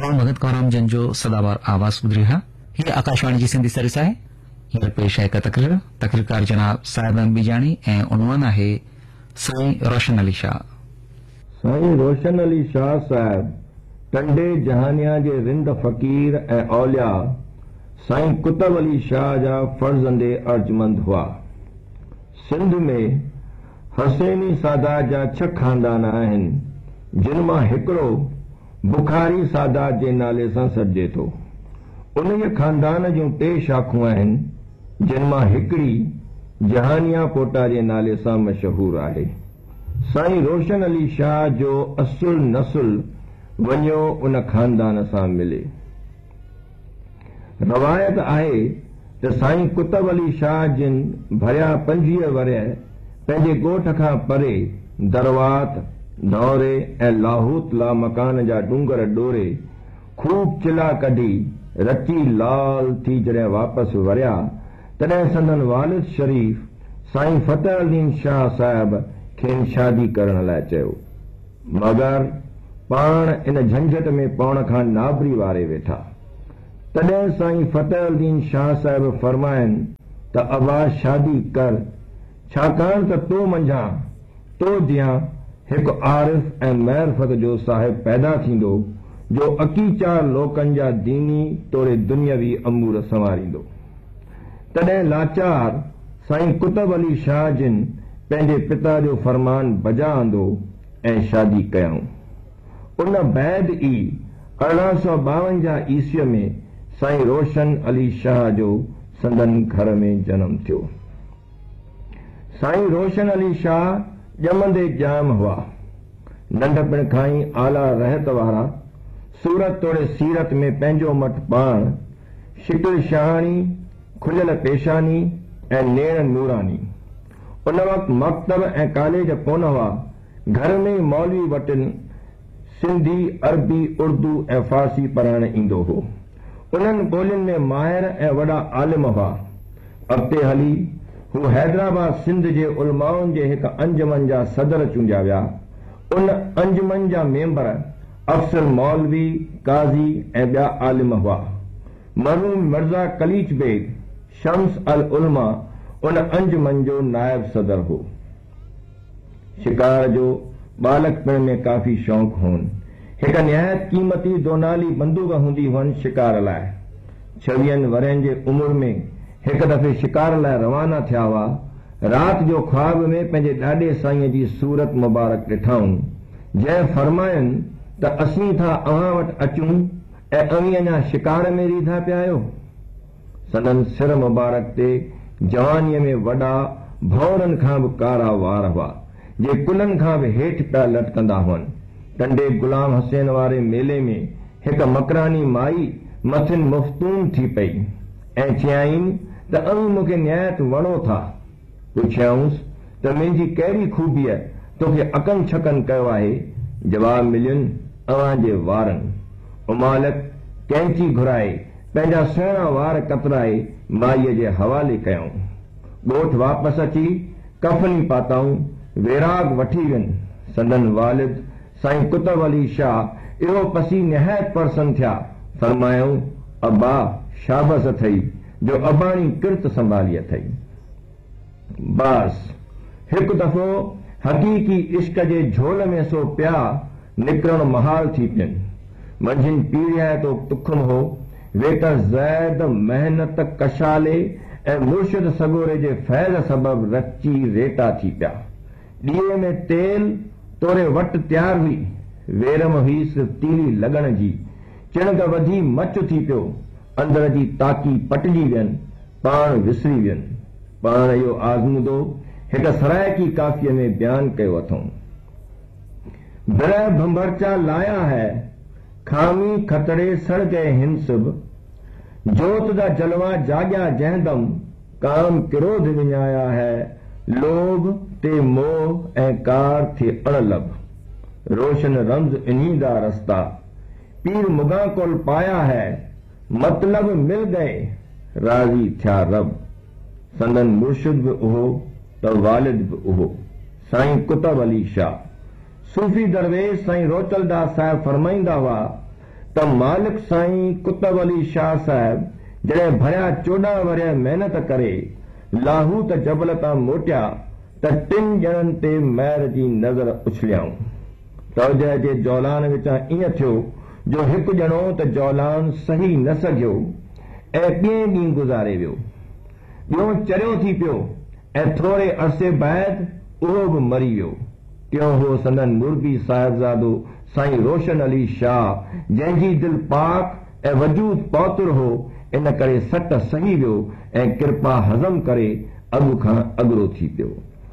तमाम भगत कौराम जन जो सदाबार आवाज ॿुधी रहा। ये आकाशवाणी जी सिंधी सर्विस है। हींअर पेश है तकरीरकार जनाब साहिब बीजाणी ऐं उनवान है साईं रोशन अली शाह। साईं रोशन अली शाह साहिब टंडे जहानिया जे रिंद फ़कीर ऐं औलिया साईं कुतब अली शाह जा फर्जंदे अर्जमंद हुआ। सिंध में हसैनी सादात जा 6 खानदान आहिनि जिन मां हिकिड़ो बुखारी सादात जे नाले सां सॾिजे थो। उन खानदान जूं 3 शाखूं आहिनि जिन मां हिकिड़ी जहानिया पोटा जे नाले सां मशहूर आहे। साईं रोशन अली शाह जो असुल नसुल वञो उन खानदान सां मिले। रवायत आहे त साईं कुतब अली शाह जिन भरिया 25 वरिया पंहिंजे ॻोठ खां परे दरवात नौरे ऐं लाहूत ला मकान जा डूंगर डोरे खूब चिला कढी रची लाल थी जॾहिं वापसि वरिया तॾहिं संदन वालिद शरीफ़ साईं फतेह अलीन शाह साहिब खेनि शादी करण लाइ चयो, मगर पाण इन झंझट में पवण खां नाबरी वारे वेठा। तॾहिं साईं फतेह अलीन शाह साहिब फरमाइनि त अबा शादी कर, छाकाणि त तो मंझां तो जियां हिकु आरिफ ऐं मैरफत जो साहिब पैदा थींदो जो अकीचा लोकनि जा दीनी तोरे दुनियावी अमूर संवारींदो। तॾहिं लाचार साईं कुतब अली शाह जिन पंहिंजे पिता जो फरमान बजा आंदो ऐं शादी कयऊं। उन बैद ई 1852 ईस्वीअ में साईं रोशन अली शाह जो संदन घर में जन्म थियो। साईं रोशन अली शाह ॼमंदे जाम हुआ। नंढपण खां ई आला रहत वारा, सूरत तोड़े सीरत में पंहिंजो मट पाण, शिकिल शाहानी, खुलियल पेशानी ऐं नेण नूरानी। उन वक़्तु मकतब ऐं कॉलेज कोन हुआ। घर में मौलवी वटि सिंधी, अरबी, उर्दू ऐं फारसी पढ़ाइण ईंदो हो। उन्हनि ॿोलियुनि में माहिर ऐं वॾा आलिम हुआ। अॻिते हली हू हैदराबाद सिंध जे उलमाउनि जे हिकु अंजुमन जा सदर चूंडिया विया। उन अंजुमन जा मेंबर अफसर मौलवी, काज़ी ऐं ॿिया आलिम हुआ। मरहूम मिर्ज़ा कलीच बेग शम्स अल उलमा उन अंजुमन जो नायब सदर हो। शिकार जो बालकपण में काफ़ी शौक़ हुअनि। हिकु निहायत क़ीमती दोनाली बंदूक हूंदी हुअनि शिकार लाइ। 26 वरनि जे उमिरि में हिकु दफ़े शिकार लाइ रवाना थिया हुआ। राति जो ख्वाब में पंहिंजे ॾाॾे साईंअ जी सूरत मुबारक ॾिठाऊं, जंहिं फरमायनि त असीं था अव्हां वटि अचूं ऐं अवीं अञा शिकार में रीधा पिया आहियो। संदन सिर मुबारक ते जवानीअ में वॾा भौरनि खां बि कारा वार हुआ जे कुलनि खां बि हेठि पिया लटकंदा हुअनि। टंडे गुलाम हसैन वारे मेले में हिकु मकरानी माई मथिन मुफ़्तून थी पई ऐं चयाईं त अवीं मूंखे निहायत वणो था। पुछियाऊंसि त मुंहिंजी कहिड़ी खूबीअ तोखे अकन छकन कयो आहे। जवाब मिलियुनि अव्हां जे वारनि। उमालक कैंची घुराए पंहिंजा सुहिणा वार कतराए माईअ जे हवाले कयऊं। ॻोठ वापसि अची कफनी पाताऊं, वेराग वठी वियुनि। संदन वालिद साईं कुतब अली शाह इहो पसी निहायत परसन थिया। फरमायूं, अब्बा शाबस अथई जो अबाणी किर्त संभाली अथई। बस हिकु दफ़ो हक़ीक़ी इश्क जे झोल में सो पिया निकिरण महाल थी पियनि। मंझिन पीड़िया तो तुखम हो वेट ज़ैद मेहनत कशाले ऐं मुर्शिद सगोरे जे फैज़ सबब रची रेटा थी पिया। ॾीए में तेल तोरे वटि तयार हुई, वेरम हुई सिर्फ तीली लॻण जी। चिणग वधी मच थी पियो, अंदर जी ताकी पटिजी वियनि, पाण विसरी वियनि। पाण इहो आज़मूदो हिकु सराइकी काफ़ीअ में बयान कयो अथऊं। बिरह भंभरचा लाया है, खामी खतरे सड़ गए हिंसब, जोत दा जलवा जाॻिया जंहिंदम, काम क्रोध विञाया है, लोभ ते मोह ऐं कार थे अणलब। रोशन रम्ज इन्हीं दा रस्ता, पीर मुगा कोल पाया है, मतलब मिल गए, राज़ी थिया रब। संदन मुर्शिद बि उहो त वालिद बि उहो, साईं कुतब अली शाह। सूफ़ी दरवेश साईं रोचलदास साहिब फरमाईंदा हुआ त मालिक साईं कुतब अली शाह साहिब जॾहिं भरिया 14 वरिया महिनत करे लाहूत जबल तां मोटिया त 3 ॼणनि ते महर जी नज़र उछलियाऊं। तौजह जे जौलान विचां ईअं थियो जो हिकु ॼणो त जौलान सही न सघियो ऐं ॿिए ॾींहुं गुज़ारे वियो। ॿियो चरियो थी पियो ऐं थोरे अरसे बैदि उहो बि मरी वियो। टियों हो संदन मुर्बी साहिबज़ादो साईं रोशन अली शाह, जंहिंजी दिलि पाक ऐं वजूद पौतुर हो, इन करे सट सही वियो ऐं किरपा हज़म करे अॻु खां अॻिरो थी पियो।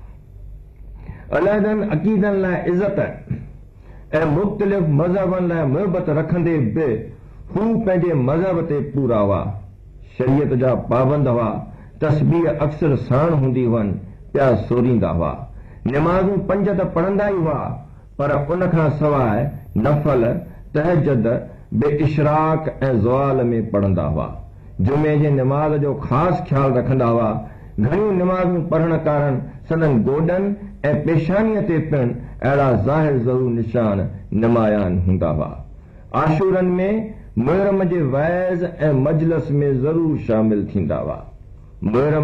अलहदनि अक़ीदनि लाइ इज़त ऐं मुख़्तलिफ़ मज़हबनि लाइ मुहबत रखंदे बि हू पंहिंजे मज़हब ते पूरा हुआ। शरीयत जा पाबंद हुआ, तस्बीह अक्सर साण हूंदी हुअनि, पिया सोरींदा हुआ। निमाज़ूं 5 त पढ़ंदा ई हुआ, पर उन खां सवाइ नफ़ल, तहजद बे इशराक ऐं ज़वाल में पढ़ंदा हुआ। जुमे जे निमाज़ जो ख़ासि ख़्यालु रखंदा हुआ। घणियूं निमाज़ूं पढ़ण कारण संदन गोॾनि ऐं पेशानीअ ते पिणु अहिड़ा ज़ाहिर ज़रूर निशान नुमायान हूंदा हुआ। आशूरनि में मुहर्रम जे वैज़ ऐं मजलिस में ज़रूर शामिल थींदा हुआ। मुहर्रम